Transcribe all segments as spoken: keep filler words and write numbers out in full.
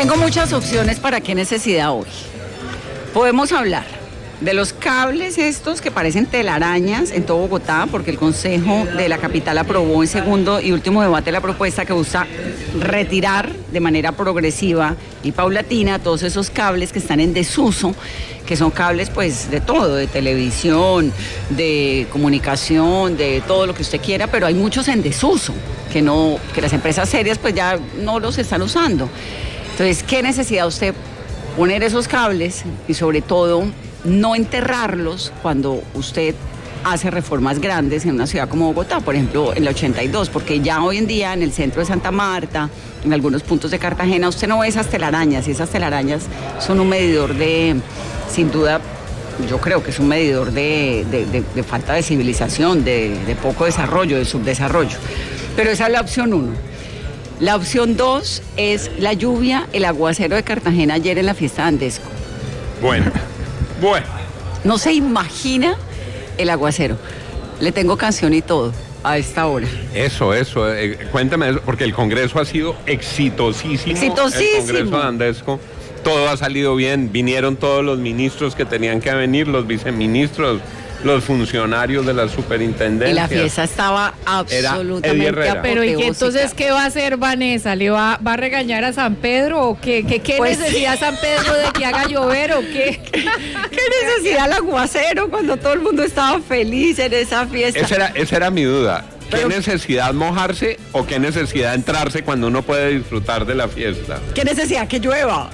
Tengo muchas opciones para qué necesidad hoy. Podemos hablar de los cables estos que parecen telarañas en todo Bogotá, porque el Consejo de la Capital aprobó en segundo y último debate la propuesta que busca retirar de manera progresiva y paulatina todos esos cables que están en desuso, que son cables pues de todo, de televisión, de comunicación, de todo lo que usted quiera, pero hay muchos en desuso, que no, que las empresas serias pues ya no los están usando. Entonces, ¿qué necesidad usted poner esos cables y sobre todo no enterrarlos cuando usted hace reformas grandes en una ciudad como Bogotá, por ejemplo en la ochenta y dos, porque ya hoy en día en el centro de Santa Marta, en algunos puntos de Cartagena, usted no ve esas telarañas, y esas telarañas son un medidor de, sin duda, yo creo que es un medidor de, de, de, de falta de civilización, de, de poco desarrollo, de subdesarrollo. Pero esa es la opción uno. La opción dos es la lluvia, el aguacero de Cartagena ayer en la fiesta de Andesco. Bueno. Bueno. No se imagina el aguacero. Le tengo canción y todo a esta hora. Eso, eso. Eh, cuéntame eso, porque el Congreso ha sido exitosísimo. Exitosísimo. El Congreso de Andesco. Todo ha salido bien. Vinieron todos los ministros que tenían que venir, los viceministros, los funcionarios de la superintendencia. Y la fiesta estaba absolutamente apoteósica. Pero ¿y qué, entonces qué va a hacer Vanessa? ¿Le va, va a regañar a San Pedro o qué? ¿Qué, qué pues necesidad sí. San Pedro de que haga llover o qué? ¿Qué, qué necesidad el aguacero cuando todo el mundo estaba feliz en esa fiesta? Esa era, esa era mi duda. ¿Qué Pero, necesidad mojarse o qué necesidad entrarse cuando uno puede disfrutar de la fiesta? ¿Qué necesidad que llueva?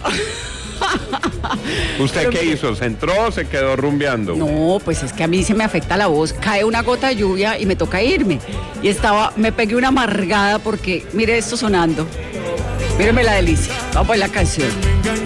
¿Usted Pero qué mire, hizo? ¿Se entró o se quedó rumbeando? No, pues es que a mí se me afecta la voz. Cae una gota de lluvia y me toca irme. Y estaba, me pegué una amargada porque, mire esto sonando. Míreme la delicia. Vamos a poner la canción.